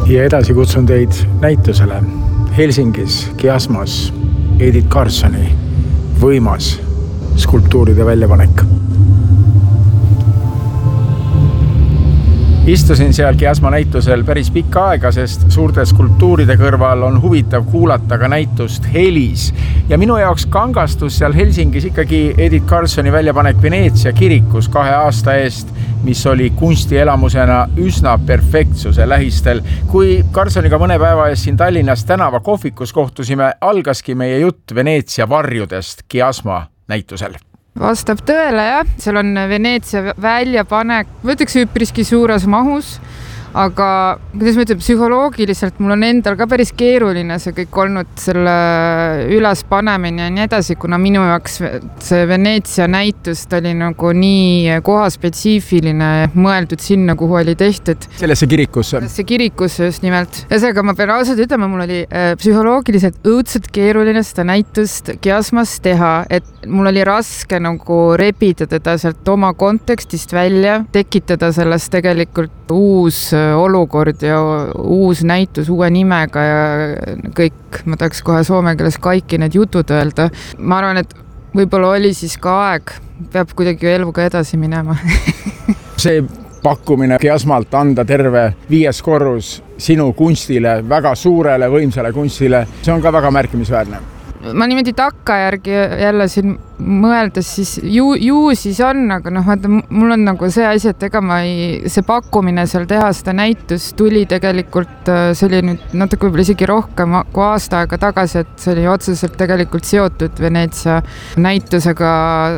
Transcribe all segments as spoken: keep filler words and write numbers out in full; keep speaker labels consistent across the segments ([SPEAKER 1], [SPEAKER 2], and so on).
[SPEAKER 1] Ja edasi kutsun teid näitusele Helsingis Kiasmas Edith Karlssoni võimas skulptuuride väljapanek. Istusin seal Kiasma näitusel päris pikka aega, sest suurte skulptuuride kõrval on huvitav kuulata ka näitust helis. Ja minu jaoks kangastus seal Helsingis ikkagi Edith Karlssoni väljapanek Veneetsia kirikus kahe aasta eest, mis oli kunstielamusena üsna perfektsuse lähistel. Kui Karlssoniga mõne päeva eest siin Tallinnas tänava kohvikus kohtusime, algaski meie jutt Veneetsia varjudest Kiasma näitusel.
[SPEAKER 2] Vastab tõele, jah. Seal on Veneetsia väljapanek, võtaks üpriski suures mahus, aga kuidas ma ütlen, psühholoogiliselt mul on endal ka päris keeruline see kõik olnud selle üles panemine ja nii edasi, kuna minu jaoks see Veneetsia näitust oli nagu nii kohaspetsiifiline mõeldud sinna, kuhu oli tehtud.
[SPEAKER 1] Sellesse kirikusse?
[SPEAKER 2] Sellesse kirikusse just nimelt. Ja seega ma pean ausalt ütlema, mul oli psühholoogiliselt õudselt keeruline seda näitust Kiasmas teha, et mul oli raske nagu rebida teda sealt oma kontekstist välja, tekitada sellest tegelikult uus olukord ja uus näitus uue nimega ja kõik, ma tahaks kohe soome keeles kaikki need jutud öelda. Ma arvan, et võib-olla oli siis ka aeg, peab kuidagi eluga edasi minema.
[SPEAKER 1] See pakkumine Kiasmalt anda terve viies korrus sinu kunstile, väga suurele, võimsale kunstile, see on ka väga märkimisväärne.
[SPEAKER 2] Ma niimoodi takkajärgi jälle siin mõeldes siis ju, ju siis on, aga noh, vaata, mul on nagu see asi, et ega ma ei, see pakkumine seal teha seda näitus tuli tegelikult, see oli nüüd natuke võib-olla isegi rohkem kui aasta aega tagasi, et see oli otseselt tegelikult seotud Veneetsia näitusega,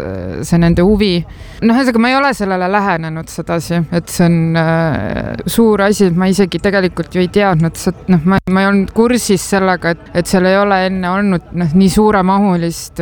[SPEAKER 2] see nende huvi. Noh, ühesõnaga, ma ei ole sellele lähenenud sedasi, et see on äh, suur asi, et ma isegi tegelikult ju ei teadnud, et noh, ma, ma ei olnud kursis sellega, et, et seal ei ole enne olnud noh, nii suuremahulist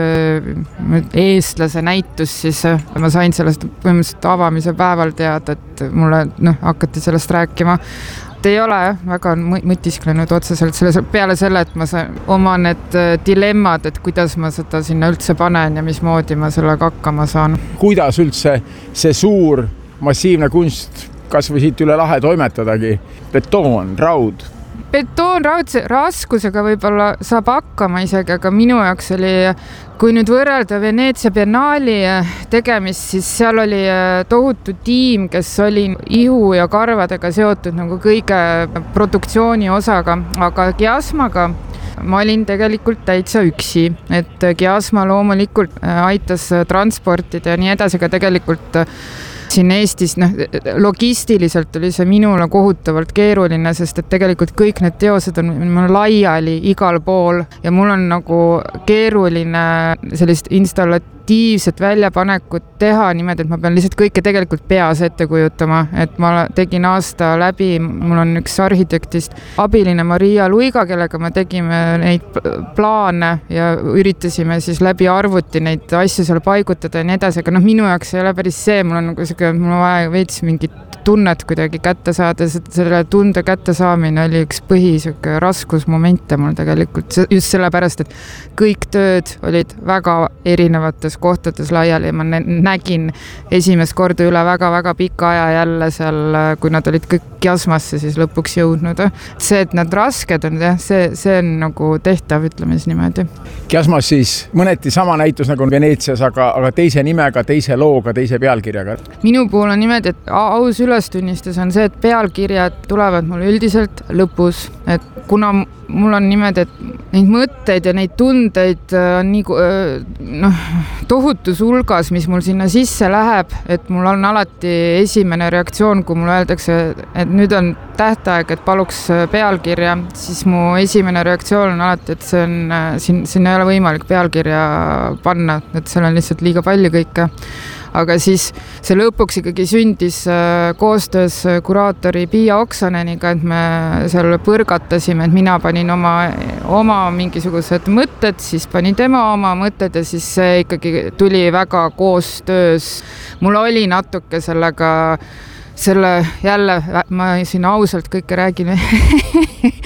[SPEAKER 2] äh, eestlase näitus, siis ma sain sellest põhimõtteliselt avamise päeval teada, et mulle noh, hakati sellest rääkima. Et ei ole väga mõtisklenud otseselt selle, peale selle, et ma saan oma need dilemmad, et kuidas ma seda sinna üldse panen ja mismoodi ma sellega hakkama saan.
[SPEAKER 1] Kuidas üldse see suur massiivne kunst kas või siit üle lahe toimetadagi? Betoon, raud?
[SPEAKER 2] Betoon, raud, raskusega võib-olla saab hakkama isegi, aga minu jaoks oli, kui nüüd võrrelda Veneetsia biennaali tegemist, siis seal oli tohutu tiim, kes oli ihu ja karvadega seotud nagu kõige produktsiooni osaga, aga Kiasmaga ma olin tegelikult täitsa üksi, et Kiasma loomulikult aitas transportida ja nii edasi, aga tegelikult siin Eestis, noh, logistiliselt oli see minule kohutavalt keeruline, sest et tegelikult kõik need teosed on mul laiali igal pool ja mul on nagu keeruline sellist installatiivset väljapanekut teha niimoodi, et ma pean lihtsalt kõike tegelikult peas ette kujutama, et ma tegin aasta läbi, mul on üks arhitektist abiline Maria Luiga, kellega me tegime neid plaane ja üritasime siis läbi arvuti neid asju seal paigutada ja nii edasi, aga noh, minu jaoks ei ole päris see, mul on nagu see mul on vaja veits mingit tunnet kuidagi kätte saada, selle tunde kätte saamine oli üks põhi raskusmomente mul tegelikult, just sellepärast, et kõik tööd olid väga erinevates kohtades laiali ja ma nägin esimest korda üle väga-väga pika aja jälle seal, kui nad olid kõik Kiasmasse siis lõpuks jõudnud. See, et nad rasked on, see, see on nagu tehtav, ütleme siis niimoodi.
[SPEAKER 1] Kiasmas siis mõneti sama näitus nagu Veneetsias, aga, aga teise nimega, teise looga, teise pealkirjaga.
[SPEAKER 2] Minu puhul on niimoodi, et aus ülestunnistus on see, et pealkirjad tulevad mul üldiselt lõpus, et kuna mul on niimoodi, et neid mõtteid ja neid tundeid on nii noh, tohutus hulgas, mis mul sinna sisse läheb, et mul on alati esimene reaktsioon, kui mulle öeldakse, et nüüd on tähtaeg, et paluks pealkirja, siis mu esimene reaktsioon on alati, et see on, siin, siin ei ole võimalik pealkirja panna, et seal on lihtsalt liiga palju kõike. Aga siis see lõpuks ikkagi sündis koostöös kuraatori Pia Oksoneniga, et me seal põrgatasime, et mina panin oma, oma mingisugused mõtted, siis pani tema oma mõtted ja siis see ikkagi tuli väga koostöös. Mul oli natuke sellega selle jälle, ma siin ausalt kõike räägin,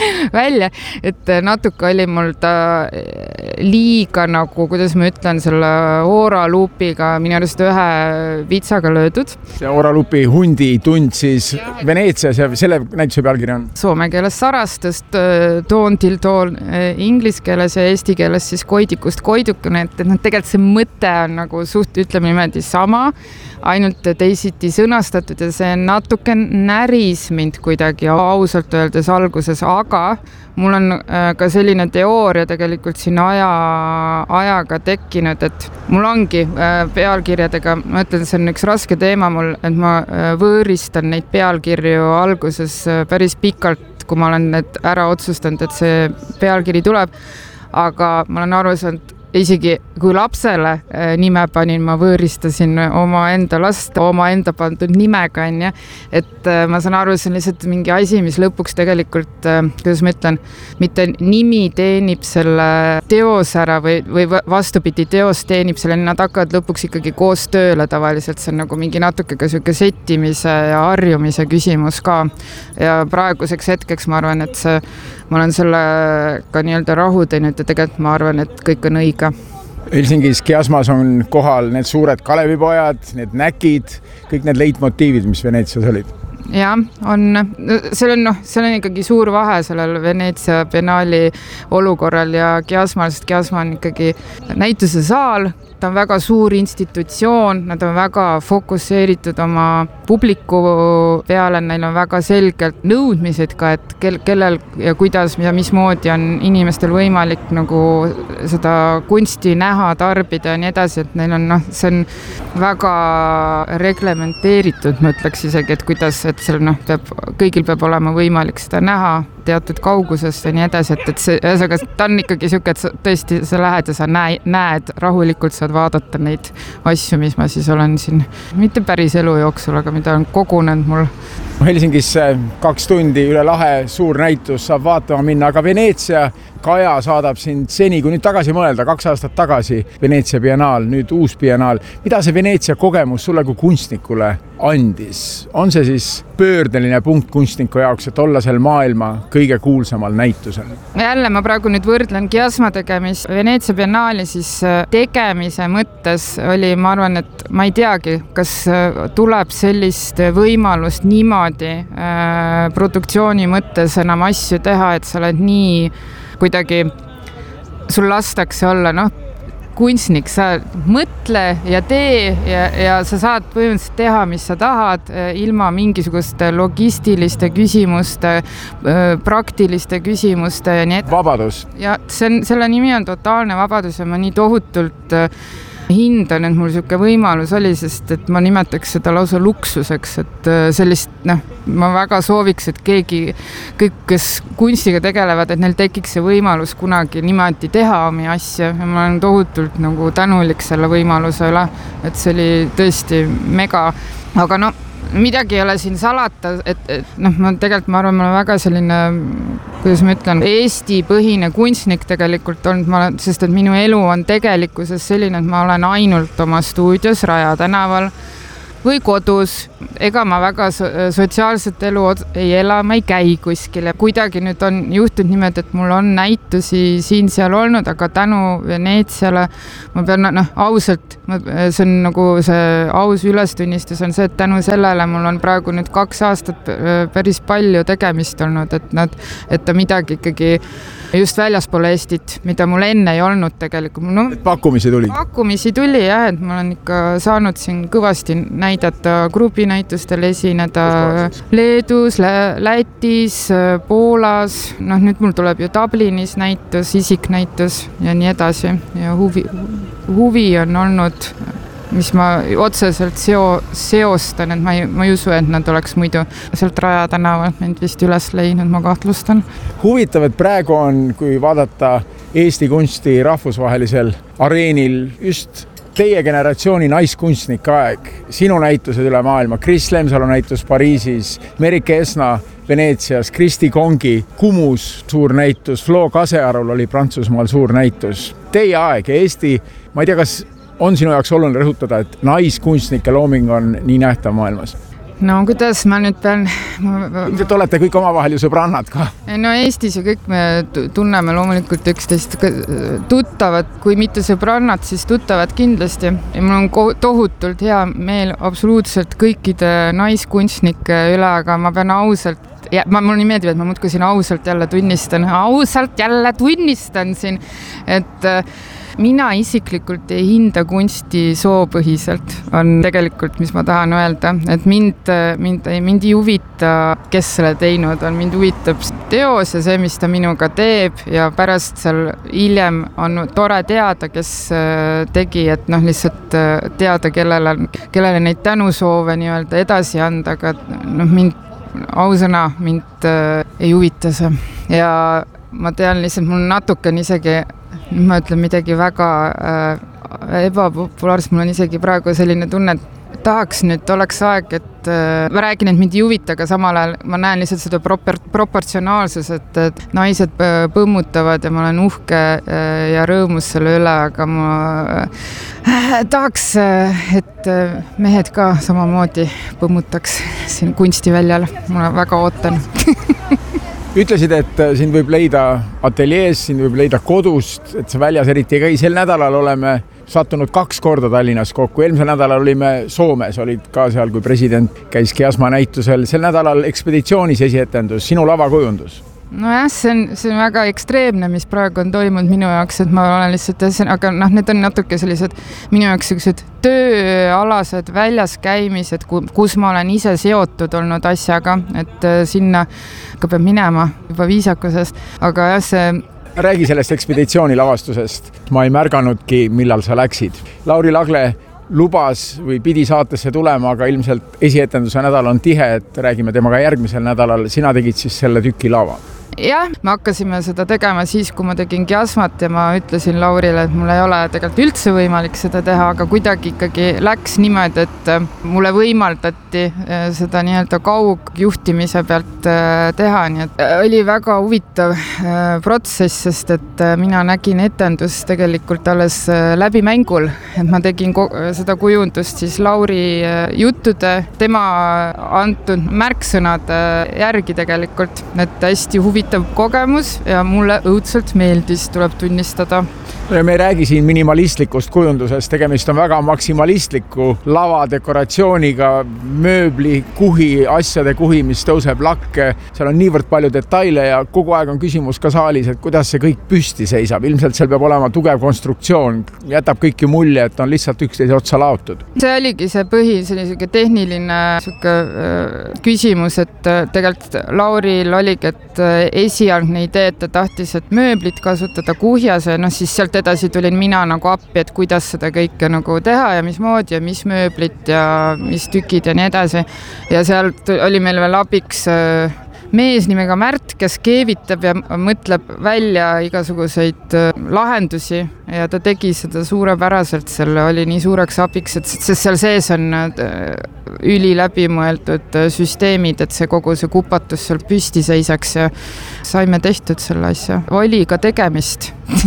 [SPEAKER 2] välja, et natuke oli mul ta liiga nagu, kuidas ma ütlen, selle ooraluupiga minu arust ühe vitsaga löödud.
[SPEAKER 1] See ooralupi hundi tund siis Veneetsias ja selle näituse pealkiri on?
[SPEAKER 2] Soome keeles sarastust, toon til toon inglise keeles ja eesti keeles siis koidikust koidukune, et, et noh, tegelikult see mõte on nagu suht, ütleme niimoodi sama, ainult teisiti sõnastatud ja see natuke näris mind kuidagi ausalt öeldes alguses, aga mul on ka selline teooria tegelikult siin aja, ajaga tekkinud, et mul ongi pealkirjadega, ma ütlen, see on üks raske teema mul, et ma võõristan neid pealkirju alguses päris pikalt, kui ma olen need ära otsustanud, et see pealkiri tuleb, aga ma olen aru saanud, isegi kui lapsele nime panin, ma võõristasin oma enda last, oma enda pandud nimega, on ja, et ma saan aru, see on lihtsalt mingi asi, mis lõpuks tegelikult, kuidas ma ütlen, mitte nimi teenib selle teos ära või, või vastupidi, teos teenib selle, nad hakkavad lõpuks ikkagi koos tööle tavaliselt, see on nagu mingi natuke ka selline settimise ja harjumise küsimus ka. Ja praeguseks hetkeks ma arvan, et see, ma olen sellega nii-öelda rahu teinud ja tegelikult ma arvan, et kõik on õige.
[SPEAKER 1] Helsingis Kiasmas on kohal need suured Kalevipojad, need näkid, kõik need leitmotiivid, mis Veneetsias olid.
[SPEAKER 2] Ja, on, seal on, noh, seal on ikkagi suur vahe sellel Veneetsia Biennaali olukorral ja Kiasmal, sest Kiasma on ikkagi näituse saal, ta on väga suur institutsioon, nad on väga fokusseeritud oma publiku peale, neil on väga selgelt nõudmised ka, et kel, kellel ja kuidas ja mismoodi on inimestel võimalik nagu seda kunsti näha, tarbida ja nii edasi, et neil on, noh, see on väga reglementeeritud, ma ütleks isegi, et kuidas, et seal, noh, peab, kõigil peab olema võimalik seda näha teatud kaugusest ja nii edasi, et, et see, ühesõnaga, ta on ikkagi siuke, et sa, tõesti sa lähed ja sa näe, näed, rahulikult saad vaadata neid asju, mis ma siis olen siin, mitte päris elu jooksul, aga mida on kogunenud mul.
[SPEAKER 1] Helsingis kaks tundi üle lahe suur näitus saab vaatama minna, aga Veneetsia Kaja saadab sind seni, kui nüüd tagasi mõelda, kaks aastat tagasi Veneetsia Biennaal, nüüd uus Biennaal. Mida see Veneetsia kogemus sulle kui kunstnikule andis? On see siis pöördeline punkt kunstniku jaoks, et olla seal maailma kõige kuulsamal näitusel?
[SPEAKER 2] Jälle ma praegu nüüd võrdlen Kiasma tegemist. Veneetsia Biennaali siis tegemise mõttes oli, ma arvan, et ma ei teagi, kas tuleb sellist võimalust niimoodi äh, produktsiooni mõttes enam asju teha, et sa oled nii kuidagi, sul lastakse olla, noh, kunstnik, sa mõtle ja tee ja, ja sa saad põhimõtteliselt teha, mis sa tahad, ilma mingisuguste logistiliste küsimuste, praktiliste küsimuste ja nii et.
[SPEAKER 1] Vabadus.
[SPEAKER 2] Ja see on, selle nimi on totaalne vabadus ja ma nii tohutult hindan, et mul siuke võimalus oli, sest et ma nimetaks seda lausa luksuseks, et sellist, noh, ma väga sooviks, et keegi, kõik, kes kunstiga tegelevad, et neil tekiks see võimalus kunagi niimoodi teha omi asja ja ma olen tohutult nagu tänulik selle võimaluse üle, et see oli tõesti mega, aga no midagi ei ole siin salata, et, et noh, ma tegelikult ma arvan, ma olen väga selline, kuidas ma ütlen, Eesti-põhine kunstnik tegelikult olnud, ma olen, sest et minu elu on tegelikkuses selline, et ma olen ainult oma stuudios Raja tänaval või kodus. Ega ma väga so- sotsiaalset elu ei ela, ma ei käi kuskil ja kuidagi nüüd on juhtunud niimoodi, et mul on näitusi siin seal olnud, aga tänu Veneetsiale ma pean, noh, ausalt, see on nagu see aus ülestunnistus on see, et tänu sellele mul on praegu nüüd kaks aastat päris palju tegemist olnud, et nad, et ta midagi ikkagi just väljaspool Eestit, mida mul enne ei olnud tegelikult. No,
[SPEAKER 1] pakkumisi tuli? Pakkumisi
[SPEAKER 2] tuli, jah, et ma olen ikka saanud siin kõvasti näidata grupinäitustel, esineda Leedus, Lätis, Poolas, noh nüüd mul tuleb ju Dublinis näitus, isiknäitus ja nii edasi ja huvi, huvi on olnud, mis ma otseselt seo, seostan, et ma ei, ma ei usu, et nad oleks muidu sealt Raja tänavalt mind vist üles leidnud, ma kahtlustan.
[SPEAKER 1] Huvitav, et praegu on, kui vaadata Eesti kunsti rahvusvahelisel areenil just teie generatsiooni naiskunstnik aeg, sinu näitused üle maailma, Kris Lemsalu näitus Pariisis, Merike Esna Veneetsias, Kristi Kongi, Kumus suur näitus, Flo Kasearul oli Prantsusmaal suur näitus. Teie aeg ja Eesti, ma ei tea, kas on sinu jaoks oluline rõhutada, et naiskunstnike looming on nii nähtav maailmas?
[SPEAKER 2] no kuidas ma nüüd pean...
[SPEAKER 1] Ilmselt olete kõik omavahel ju sõbrannad ka.
[SPEAKER 2] No Eestis ju kõik me tunneme loomulikult üksteist tuttavad, kui mitte sõbrannad, siis tuttavad kindlasti. Ja mul on tohutult hea meel absoluutselt kõikide naiskunstnike üle, aga ma pean ausalt ja ma, mul nii meeldib, et ma muudkui siin ausalt jälle tunnistan, ausalt jälle tunnistan siin, et mina isiklikult ei hinda kunsti soopõhiselt, on tegelikult, mis ma tahan öelda, et mind, mind, mind ei huvita, kes selle teinud on, mind huvitab teos ja see, mis ta minuga teeb ja pärast seal hiljem on tore teada, kes tegi, et noh, lihtsalt teada, kellele, kellele neid tänusoove nii-öelda edasi anda, aga noh, mind ausõna, mind ei huvita see ja ma tean lihtsalt, mul natuke isegi ma ütlen midagi väga äh, ebapopulaarset, mul on isegi praegu selline tunne, et tahaks nüüd, oleks aeg, et äh, ma räägin, et mind ei huvita, aga samal ajal ma näen lihtsalt seda propor- proportsionaalsus, et, et naised põmmutavad ja ma olen uhke äh, ja rõõmus selle üle, aga ma äh, tahaks, äh, et äh, mehed ka samamoodi põmmutaks siin kunstiväljal, ma väga ootan.
[SPEAKER 1] Ütlesid, et sind võib leida ateljees, sind võib leida kodust, et sa väljas eriti ei käi. Sel nädalal oleme sattunud kaks korda Tallinnas kokku. Eelmisel nädalal olime Soomes, olid ka seal, kui president käis Kiasma näitusel. Sel nädalal ekspeditsioonis esietendus, sinu lavakujundus.
[SPEAKER 2] Nojah, see on, see on väga ekstreemne, mis praegu on toimunud minu jaoks, et ma olen lihtsalt, aga noh, need on natuke sellised minu jaoks sellised tööalased väljas käimised, kus ma olen ise seotud olnud asjaga, et sinna ka peab minema juba viisakusest, aga jah, see...
[SPEAKER 1] Räägi sellest ekspeditsiooni lavastusest. Ma ei märganudki, millal sa läksid. Lauri Lagle lubas või pidi saatesse tulema, aga ilmselt esietenduse nädal on tihe, et räägime temaga järgmisel nädalal. Sina tegid siis selle tüki lava.
[SPEAKER 2] Jah, me hakkasime seda tegema siis, kui ma tegin Kiasmat ja ma ütlesin Laurile, et mul ei ole tegelikult üldse võimalik seda teha, aga kuidagi ikkagi läks niimoodi, et mulle võimaldati seda nii-öelda kaugjuhtimise pealt teha, nii et oli väga huvitav protsess, sest et mina nägin etendust tegelikult alles läbi mängul, et ma tegin seda kujundust siis Lauri juttude, tema antud märksõnade järgi tegelikult, et hästi huvitav kogemus ja mulle õudselt meeldis, tuleb tunnistada.
[SPEAKER 1] Me ei räägi siin minimalistlikust kujundusest, tegemist on väga maksimalistliku lava dekoratsiooniga, mööbli kuhi, asjade kuhi, mis tõuseb lakke. Seal on niivõrd palju detaile ja kogu aeg on küsimus ka saalis, et kuidas see kõik püsti seisab. Ilmselt seal peab olema tugev konstruktsioon, jätab kõik ju mulje, et on lihtsalt üksteise otsa laotud.
[SPEAKER 2] See oligi see põhi, selline tehniline suke, äh, küsimus, et äh, tegelikult Lauril oligi, et äh, esialgne idee, et ta tahtis, et mööblit kasutada kuhjas ja noh, siis sealt edasi tulin mina nagu appi, et kuidas seda kõike nagu teha ja mismoodi ja mis mööblit ja mis tükid ja nii edasi. Ja sealt oli meil veel abiks mees nimega Märt, kes keevitab ja mõtleb välja igasuguseid lahendusi ja ta tegi seda suurepäraselt, selle oli nii suureks abiks, et seal sees on üli läbimõeldud süsteemid, et see kogu see kupatus seal püsti seisaks ja saime tehtud selle asja. Oli ka tegemist.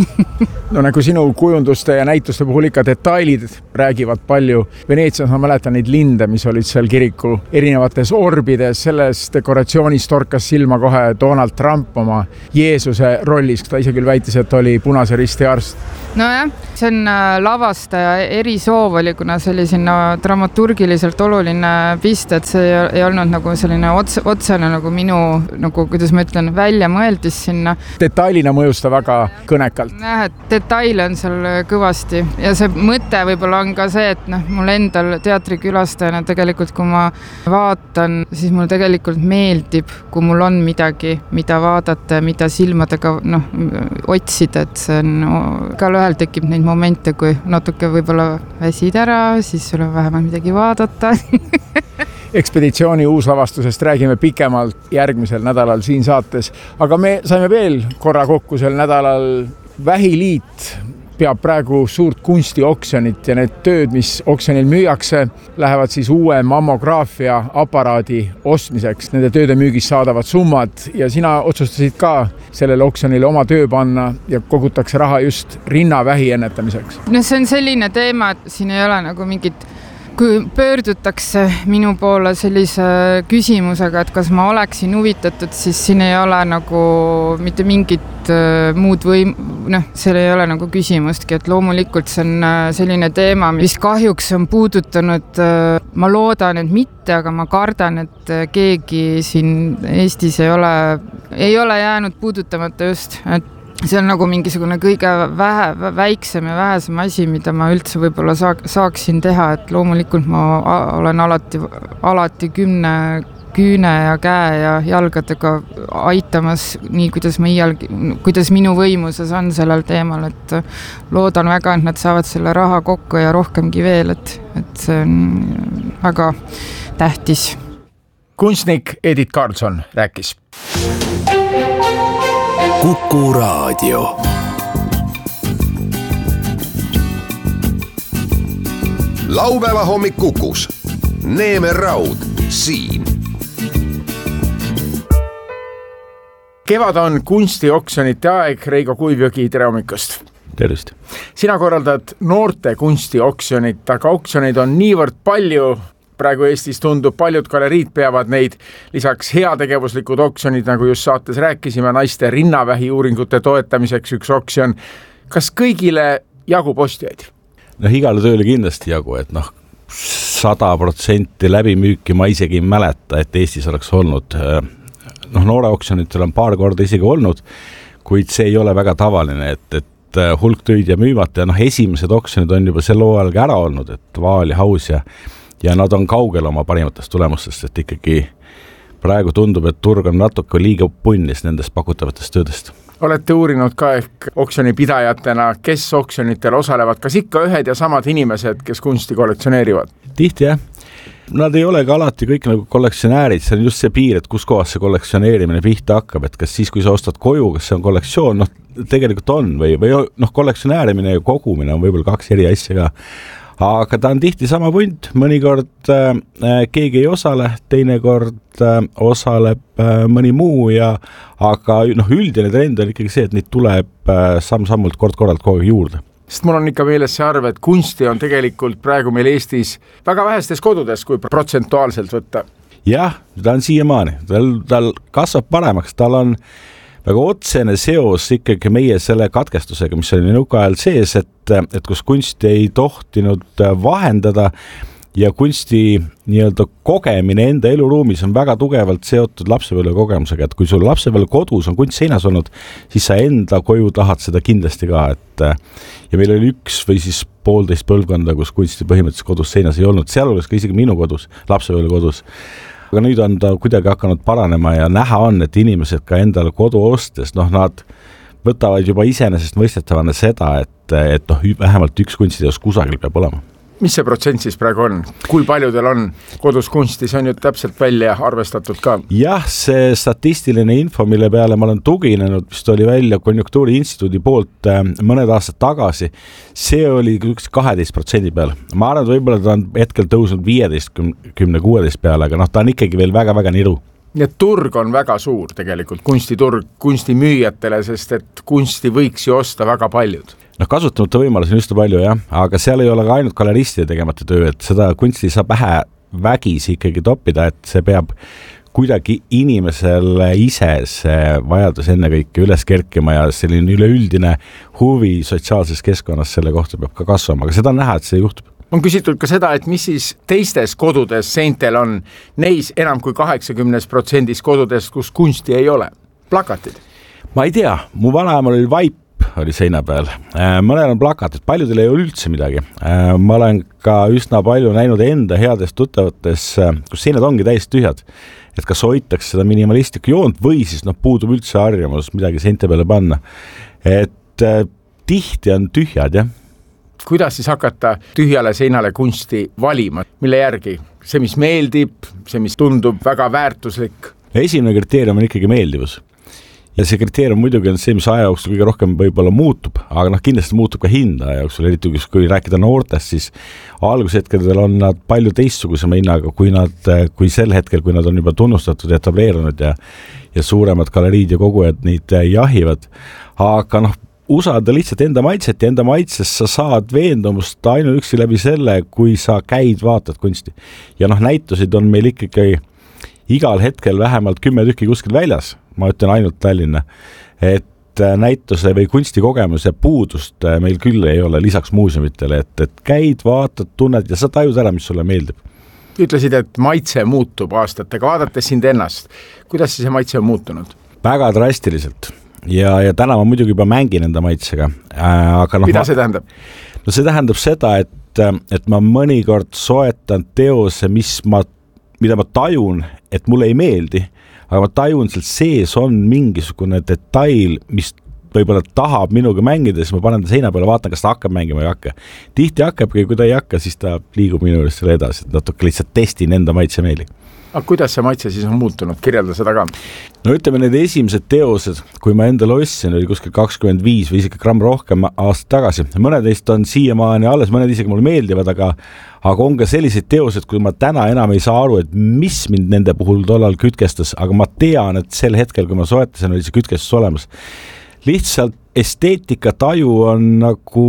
[SPEAKER 1] No nagu sinu kujunduste ja näituste puhul ikka detailid räägivad palju. Veneetsias ma mäletan neid linde, mis olid seal kiriku erinevates orbides. Selles dekoratsioonis torkas silma kohe Donald Trump oma Jeesuse rollis. Ta ise küll väitis, et oli Punase Risti arst.
[SPEAKER 2] No jah, see on lavastaja erisoov oli, kuna see oli sinna dramaturgiliselt oluline pist, et see ei olnud nagu selline ots, otsene nagu minu, nagu kuidas ma ütlen, välja mõeldis sinna.
[SPEAKER 1] Detailina mõjus ta väga kõnekalt.
[SPEAKER 2] Näh, et detaile on seal kõvasti ja see mõte võib-olla on ka see, et noh, mul endal teatrikülastajana tegelikult, kui ma vaatan, siis mul tegelikult meeldib, kui mul on midagi, mida vaadata ja mida silmadega noh, otsida, et see on ka ühel tekib neid momente, kui natuke võib-olla väsid ära, siis sul on vähemalt midagi vaadata.
[SPEAKER 1] Ekspeditsiooni uuslavastusest räägime pikemalt järgmisel nädalal siin saates, aga me saime veel korra kokku sel nädalal. Vähiliit peab praegu suurt kunstioksjonit ja need tööd, mis oksjonil müüakse, lähevad siis uue mammograafia aparaadi ostmiseks. Nende tööde müügis saadavad summad ja sina otsustasid ka sellele oksjonile oma töö panna ja kogutakse raha just rinnavähi ennetamiseks.
[SPEAKER 2] No see on selline teema, et siin ei ole nagu mingit kui pöördutakse minu poole sellise küsimusega, et kas ma oleksin huvitatud, siis siin ei ole nagu mitte mingit muud või noh, seal ei ole nagu küsimustki, et loomulikult see on selline teema, mis kahjuks on puudutanud, ma loodan, et mitte, aga ma kardan, et keegi siin Eestis ei ole, ei ole jäänud puudutamata just, et see on nagu mingisugune kõige vähe, väiksem ja vähesem asi, mida ma üldse võib-olla saaksin teha, et loomulikult ma olen alati, alati kümne küüne ja käe ja jalgadega aitamas nii, kuidas, ma iialgi, kuidas minu võimuses on sellel teemal, et loodan väga, et nad saavad selle raha kokku ja rohkemgi veel, et, et see on väga tähtis.
[SPEAKER 1] Kunstnik Edith Karlsson rääkis.
[SPEAKER 3] Kuku Raadio. Laupäeva hommik Kukus. Neeme Raud siin.
[SPEAKER 1] Kevad on kunstioksjonite aeg. Reigo Kuivjõgi, tere hommikust.
[SPEAKER 4] Tervist.
[SPEAKER 1] Sina korraldad noorte kunstioksjonit, aga oksjoneid on niivõrd palju. Praegu Eestis tundub, paljud galeriid peavad neid, lisaks heategevuslikud oksjonid, nagu just saates rääkisime, naiste rinnavähi uuringute toetamiseks üks oksjon. Kas kõigile jagub ostjaid?
[SPEAKER 4] No igale tööle kindlasti jagu, et noh, sada protsenti läbimüüki ma isegi ei mäleta, et Eestis oleks olnud. Noh, noore oksjonitel on paar korda isegi olnud, kuid see ei ole väga tavaline, et, et hulk töid ja müümata ja noh, esimesed oksjonid on juba sel hooajal ära olnud, et Vaal ja Haus ja ja nad on kaugel oma parimatest tulemustest, et ikkagi praegu tundub, et turg on natuke liiga punnis nendest pakutavatest töödest.
[SPEAKER 1] Olete uurinud ka ehk oksjonipidajatena, kes oksjonitel osalevad, kas ikka ühed ja samad inimesed, kes kunsti kollektsioneerivad?
[SPEAKER 4] Tihti jah. Nad ei ole ka alati kõik nagu kollektsionäärid, see on just see piir, et kus kohas see kollektsioneerimine pihta hakkab, et kas siis, kui sa ostad koju, kas see on kollektsioon, noh tegelikult on või, või noh, kollektsionäärimine ja kogumine on võib-olla kaks eri asja ka. Aga ta on tihti sama punt, mõnikord äh, keegi ei osale, teinekord äh, osaleb äh, mõni muu ja aga noh, üldine trend on ikkagi see, et neid tuleb äh, samm-sammult kord-korralt kogu aeg juurde.
[SPEAKER 1] Sest mul on ikka meeles see arv, et kunsti on tegelikult praegu meil Eestis väga vähestes kodudes, kui protsentuaalselt võtta.
[SPEAKER 4] Jah, ta on siiamaani, tal, tal kasvab paremaks, tal on väga otsene seos ikkagi meie selle katkestusega, mis oli nõukaajal sees, et, et kus kunsti ei tohtinud vahendada ja kunsti nii-öelda kogemine enda eluruumis on väga tugevalt seotud lapsepõlve kogemusega, et kui sul lapsepõlve kodus on kunst seinas olnud, siis sa enda koju tahad seda kindlasti ka, et ja meil oli üks või siis poolteist põlvkonda, kus kunsti põhimõtteliselt kodus seinas ei olnud, sealhulgas ka isegi minu kodus, lapsepõlve kodus. Aga nüüd on ta kuidagi hakanud paranema ja näha on, et inimesed ka endale kodu ostes, noh nad võtavad juba iseenesest mõistetavana seda, et, et noh, vähemalt üks kunstiteos kusagil peab olema.
[SPEAKER 1] Mis see protsent siis praegu on? Kui paljudel on kodus kunsti, see on ju täpselt välja arvestatud ka?
[SPEAKER 4] Jah, see statistiline info, mille peale ma olen tuginenud, mis oli välja Konjunktuuri instituudi poolt mõned aastad tagasi, see oli üks kaheteist protsendi peale. Ma arvan, et võib-olla ta on hetkel tõusnud viieteist kümne kuueteist peale, aga noh, ta on ikkagi veel väga-väga niru.
[SPEAKER 1] Ja turg on väga suur tegelikult, kunstiturg kunstimüüjatele, sest et kunsti võiks ju osta väga paljud.
[SPEAKER 4] Noh, kasutamata võimalus on just palju, jah, aga seal ei ole ka ainult galeristide tegemata töö, et seda kunsti saab vähe vägisi ikkagi toppida, et see peab kuidagi inimesele ise see vajadus enne kõike üles kerkima ja selline üleüldine huvi sotsiaalses keskkonnas selle kohta peab ka kasvama, aga seda on näha, et see juhtub.
[SPEAKER 1] On küsitud ka seda, et mis siis teistes kodudes seintel on neis enam kui kaheksakümmend protsenti kodudes, kus kunsti ei ole. Plakatid?
[SPEAKER 4] Ma ei tea, mu vanaemal oli vaip, oli seina peal. Mõnel on plakatid, paljudel ei ole üldse midagi. Ma olen ka üsna palju näinud enda heades tuttavates, kus seinad ongi täiesti tühjad. Et kas hoitaks seda minimalistlikku joont või siis noh, puudub üldse harjumus midagi seinte peale panna. Et tihti on tühjad, jah.
[SPEAKER 1] Kuidas siis hakata tühjale seinale kunsti valima? Mille järgi? See, mis meeldib, see, mis tundub väga väärtuslik?
[SPEAKER 4] Esimene kriteerium on ikkagi meeldivus. Ja see kriteerium muidugi on see, mis aja jooksul kõige rohkem võib-olla muutub, aga noh, kindlasti muutub ka hinda aja jooksul, eriti kui rääkida noortest, siis algushetkedel on nad palju teistsugusema hinnaga, kui, nad, kui sel hetkel, kui nad on juba tunnustatud ja etableerunud ja, ja suuremad galeriid ja kogujad neid jahivad. Aga noh, usalda lihtsalt enda maitset ja enda maitsest sa saad veendumust ainuüksi läbi selle, kui sa käid, vaatad kunsti. Ja noh, näitusid on meil ikkagi igal hetkel vähemalt kümme tükki kuskil väljas, ma ütlen ainult Tallinna, et näituse või kunstikogemuse puudust meil küll ei ole lisaks muuseumitele, et, et käid, vaatad, tunned ja sa tajud ära, mis sulle meeldib.
[SPEAKER 1] Ütlesid, et maitse muutub aastatega, vaadates sind ennast. Kuidas see maitse on muutunud? Väga
[SPEAKER 4] drastiliselt. Ja, ja täna ma muidugi juba mängin enda maitsega. Aga no,
[SPEAKER 1] mida see tähendab?
[SPEAKER 4] No see tähendab seda, et, et ma mõnikord soetan teose, mis ma, mida ma tajun, et mulle ei meeldi, aga ma tajun, et sees on mingisugune detail, mis võib-olla tahab minuga mängida, siis ma panen ta seina peale, vaatan, kas ta hakkab mängima või ei hakka. Tihti hakkabki, kui ta ei hakka, siis ta liigub minu juures selle edasi, et natuke lihtsalt testin enda maitse meeli.
[SPEAKER 1] Aga kuidas see maitse siis on muutunud? Kirjelda seda ka.
[SPEAKER 4] No ütleme, need esimesed teosed, kui ma endale ostsin, oli kuskil kakskümmend viis või isegi gramm rohkem aastat tagasi. Mõned neist on siiamaani alles, mõned isegi mulle meeldivad, aga, aga on ka sellised teosed, kui ma täna enam ei saa aru, et mis mind nende puhul tollal kütkestas, aga ma tean, et sel hetkel, kui ma soetasin, oli see kütkestus olemas. Lihtsalt esteetika taju on nagu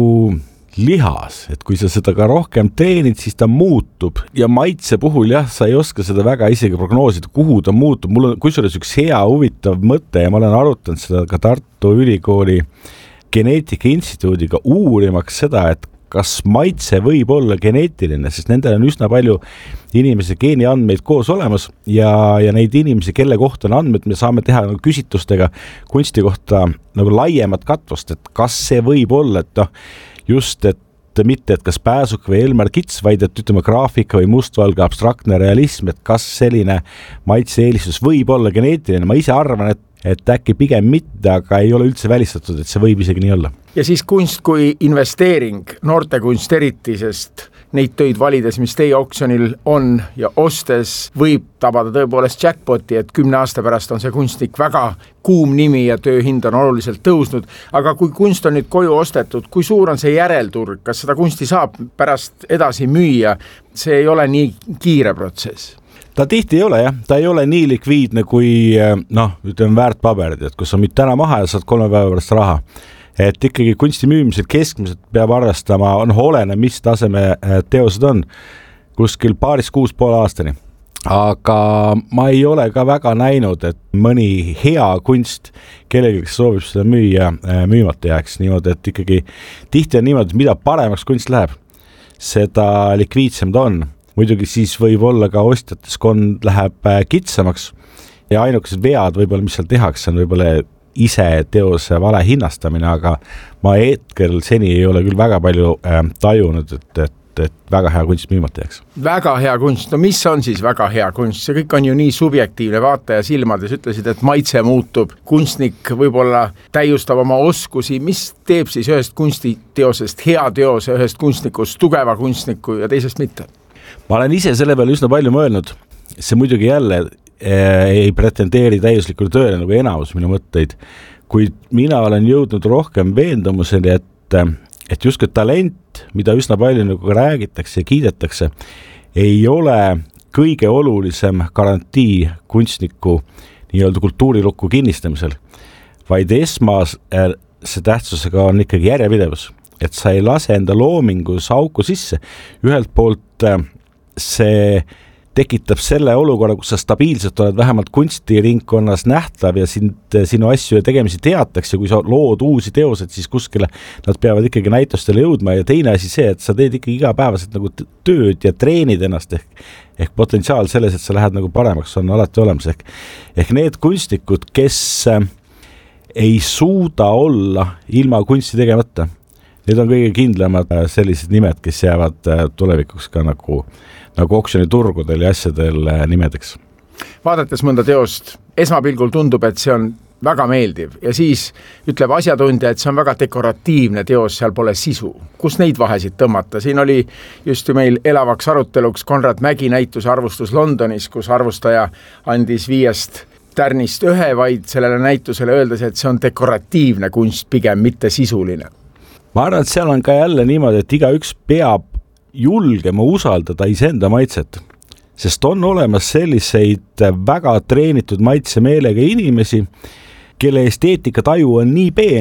[SPEAKER 4] lihas, et kui sa seda ka rohkem treenid, siis ta muutub ja maitse puhul jah, sa ei oska seda väga isegi prognoosida, kuhu ta muutub. Mul on kusjuures üks hea huvitav mõte ja ma olen arutanud seda ka Tartu Ülikooli geneetika instituudiga uurimaks seda, et kas maitse võib olla geneetiline, sest nendel on üsna palju inimese geeniandmeid koos olemas ja, ja neid inimesi, kelle kohta on andmed, me saame teha nagu küsitlustega kunsti kohta nagu laiemat katvust, et kas see võib olla, et noh, just, et mitte, et kas Pääsuk või Elmar Kits, vaid et ütleme graafika või mustvalge abstraktne realism, et kas selline maitse-eelistus võib olla geneetiline. Ma ise arvan, et, et äkki pigem mitte, aga ei ole üldse välistatud, et see võib isegi nii olla.
[SPEAKER 1] Ja siis kunst kui investeering, noorte kunst eriti, sest neid töid valides, mis teie oksjonil on ja ostes võib tabada tõepoolest jackpoti, et kümne aasta pärast on see kunstnik väga kuum nimi ja tööhind on oluliselt tõusnud. Aga kui kunst on nüüd koju ostetud, kui suur on see järelturg? Kas seda kunsti saab pärast edasi müüa? See ei ole nii kiire protsess.
[SPEAKER 4] Ta tihti ei ole jah, ta ei ole nii likviidne kui noh, ütleme väärtpaberid, et kus on nüüd täna maha ja saad kolme päeva pärast raha. Et ikkagi kunsti müümisel keskmiselt peab arvestama, on olene, mis taseme teosed on, kuskil paaris kuus poole aastani. Aga ma ei ole ka väga näinud, et mõni hea kunst kellegi, kes soovib seda müüa, müümata jääks niimoodi, et ikkagi tihti on niimoodi, et mida paremaks kunst läheb, seda likviidsem ta on. Muidugi siis võib olla ka ostjateskond läheb kitsamaks ja ainukesed vead võib-olla, mis seal tehakse, on võib-olla ise teose vale hinnastamine, aga ma hetkel seni ei ole küll väga palju äh, tajunud, et, et, et väga hea kunst müümata jääks.
[SPEAKER 1] Väga hea kunst, no mis on siis väga hea kunst? See kõik on ju nii subjektiivne, vaataja silmades ütlesid, et maitse muutub, kunstnik võib-olla täiustab oma oskusi, mis teeb siis ühest kunstiteosest hea teose, ühest kunstnikust tugeva kunstniku ja teisest mitte?
[SPEAKER 4] Ma olen ise selle peale üsna palju mõelnud, see muidugi jälle ei pretendeeri täiuslikule tööle nagu enamus minu mõtteid, kuid mina olen jõudnud rohkem veendumuseni, et, et justkui talent, mida üsna palju nagu räägitakse ja kiidetakse, ei ole kõige olulisem garantii kunstniku nii-öelda kultuurilukku kinnistamisel, vaid esmas see tähtsusega on ikkagi järjepidevus, et sa ei lase enda loomingus auku sisse. Ühelt poolt see tekitab selle olukorra, kus sa stabiilselt oled vähemalt kunstiringkonnas nähtav ja sind, sinu asju ja tegemisi teatakse, kui sa lood uusi teosed, siis kuskile nad peavad ikkagi näitustele jõudma ja teine asi see, et sa teed ikkagi igapäevaselt nagu tööd ja treenid ennast ehk, ehk potentsiaal selles, et sa lähed nagu paremaks, on alati olemas ehk, ehk need kunstnikud, kes ei suuda olla ilma kunsti tegemata, need on kõige kindlamad sellised nimed, kes jäävad tulevikuks ka nagu nagu oksjoniturgudel ja asjadel nimedeks.
[SPEAKER 1] Vaadates mõnda teost, esmapilgul tundub, et see on väga meeldiv ja siis ütleb asjatundja, et see on väga dekoratiivne teos, seal pole sisu. Kus neid vahesid tõmmata? Siin oli just ju meil elavaks aruteluks Konrad Mägi näituse arvustus Londonis, kus arvustaja andis viiest tärnist ühe, vaid sellele näitusele öeldes, et see on dekoratiivne kunst, pigem mitte sisuline.
[SPEAKER 4] Ma arvan, et seal on ka jälle niimoodi, et iga üks peab julgema usaldada iseenda maitset, sest on olemas selliseid väga treenitud maitsemeelega inimesi, kelle esteetika taju on nii peen,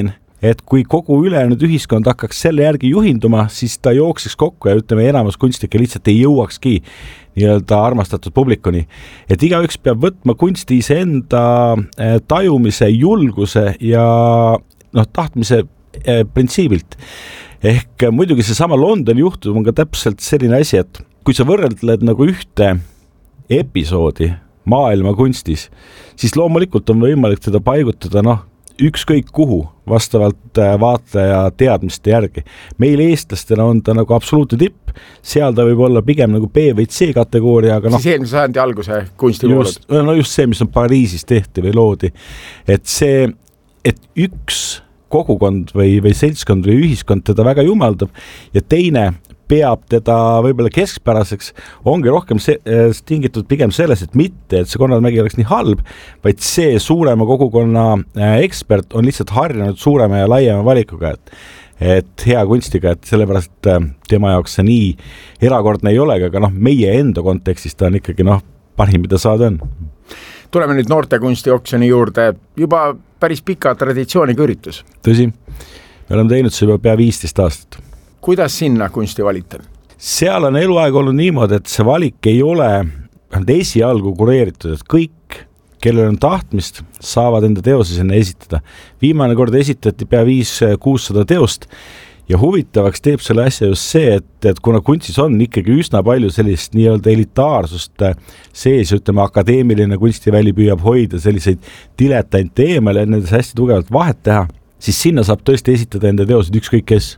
[SPEAKER 4] et kui kogu ülejäänud ühiskond hakkaks selle järgi juhinduma, siis ta jookseks kokku ja ütleme, enamus kunstnikke lihtsalt ei jõuakski nii-öelda armastatud publikuni. Et igaüks peab võtma kunsti iseenda tajumise, julguse ja noh, tahtmise printsiibilt. Ehk muidugi see sama Londoni juhtum on ka täpselt selline asi, et kui sa võrdled nagu ühte episoodi maailma kunstis, siis loomulikult on võimalik teda paigutada noh, ükskõik kuhu vastavalt vaataja teadmiste järgi. Meil eestlastena on ta nagu absoluutne tipp, seal ta võib olla pigem nagu B või C kategooria, aga noh.
[SPEAKER 1] Siis eelmise sajandi alguse kunstivoolud.
[SPEAKER 4] No just see, mis on Pariisis tehti või loodi. Et see, et üks kogukond või, või seltskond või ühiskond teda väga jumaldab ja teine peab teda võib-olla keskpäraseks, ongi rohkem see, tingitud pigem selles, et mitte, et see Konrad Mägi oleks nii halb, vaid see suurema kogukonna ekspert on lihtsalt harjunud suurema ja laiema valikuga, et, et hea kunstiga, et sellepärast tema jaoks see nii erakordne ei ole, aga noh, meie enda kontekstis ta on ikkagi noh, parim, mida saada on.
[SPEAKER 1] Tuleme nüüd noorte kunstioksjoni juurde, juba päris pika traditsiooniga üritus.
[SPEAKER 4] Tõsi, me oleme teinud see juba pea viisteist aastat.
[SPEAKER 1] Kuidas sinna kunsti valite?
[SPEAKER 4] Seal on eluaeg olnud niimoodi, et see valik ei ole esialgu kureeritud, et kõik, kellel on tahtmist, saavad enda teose sinna esitada. Viimane kord esitati pea viis kuussada teost ja huvitavaks teeb selle asja just see, et, et kuna kunstis on ikkagi üsna palju sellist nii-öelda elitaarsust sees, ütleme akadeemiline kunstiväli püüab hoida selliseid diletante eemale ja nendes hästi tugevalt vahet teha, siis sinna saab tõesti esitada enda teosed ükskõik kes.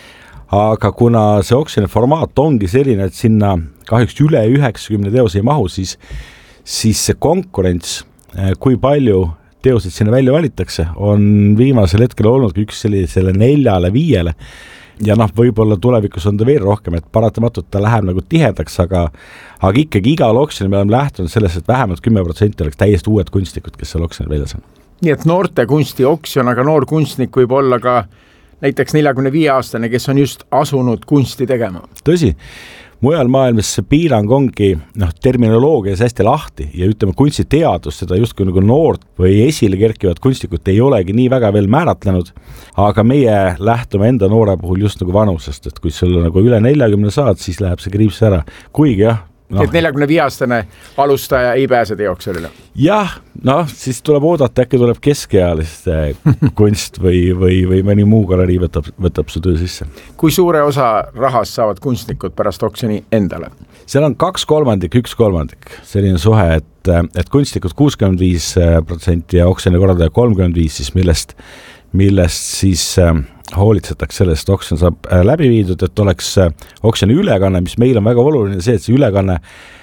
[SPEAKER 4] Aga kuna see oksjoni formaat ongi selline, et sinna kahjuks üle üheksakümne teose ei mahu, siis, siis see konkurents, kui palju teosid sinna välja valitakse, on viimasel hetkel olnud üks sellisele neljale, viiele. Ja noh, võib-olla tulevikus on ta veel rohkem, et paratamatult ta läheb nagu tihedaks, aga, aga ikkagi igal oksjoni me oleme lähtunud selles, et vähemalt kümme protsenti oleks täiesti uued kunstnikud, kes seal oksjoni väljas on. Nii
[SPEAKER 1] et noorte kunsti oksjon, aga noor kunstnik võib olla ka näiteks neljakümne viie aastane, kes on just asunud kunsti tegema.
[SPEAKER 4] Tõsi, mujal maailmas see piirang ongi noh, terminoloogias hästi lahti ja ütleme kunstiteadus, seda justkui nagu noort või esile kerkivat kunstnikut ei olegi nii väga veel määratlenud, aga meie lähtume enda noore puhul just nagu vanusest, et kui sul nagu üle neljakümne saad, siis läheb see kriips ära, kuigi jah,
[SPEAKER 1] no. Et neljakümne viie aastane alustaja ei pääse teokselile.
[SPEAKER 4] Jah, noh, siis tuleb oodata, äkki tuleb keskealiste kunst või, või, või mõni muu galerii võtab, võtab su töö sisse.
[SPEAKER 1] Kui suure osa rahast saavad kunstnikud pärast oksjoni endale?
[SPEAKER 4] Seal on kaks kolmandik, üks kolmandik. Selline suhe, et, et kunstnikud kuuskümmend viis protsenti ja oksjoni korraldaja kolmkümmend viis, siis millest, millest siis hoolitsetakse sellest, oksjon saab läbi viidud, et oleks oksjoni ülekanne, mis meil on väga oluline see, et see ülekanne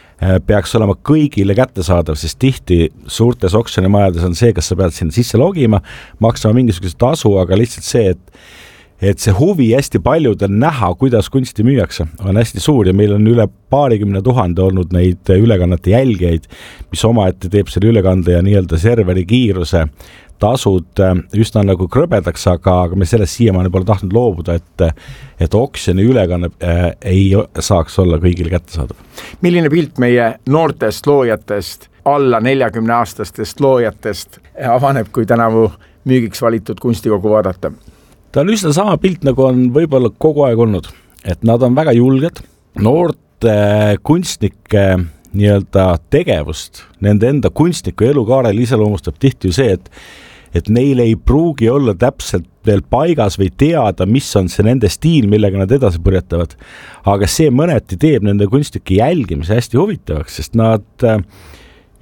[SPEAKER 4] peaks olema kõigile kättesaadav, sest tihti suurtes oksjonimajades on see, kas sa pead sinna sisse logima, maksama mingisuguse tasu, aga lihtsalt see, et et see huvi hästi paljudel näha, kuidas kunsti müüakse, on hästi suur ja meil on üle paarikümne tuhande olnud neid ülekannete jälgijaid, mis omaette teeb selle ülekande ja nii-öelda serveri kiiruse tasud üsna nagu krõbedaks, aga, aga me sellest siiamaani pole tahtnud loobuda, et, et oksjoni ülekanne ei saaks olla kõigile kättesaadav.
[SPEAKER 1] Milline pilt meie noortest loojatest, alla neljakümne aastastest loojatest avaneb, kui tänavu müügiks valitud kunstikogu vaadata?
[SPEAKER 4] Ta on üsna sama pilt, nagu on võib-olla kogu aeg olnud, et nad on väga julged, noorte kunstnike nii-öelda tegevust, nende enda kunstniku elukaarel iseloomustab tihti ju see, et, et neil ei pruugi olla täpselt veel paigas või teada, mis on see nende stiil, millega nad edasi põrjetavad. Aga see mõneti teeb nende kunstnike jälgimise hästi huvitavaks, sest nad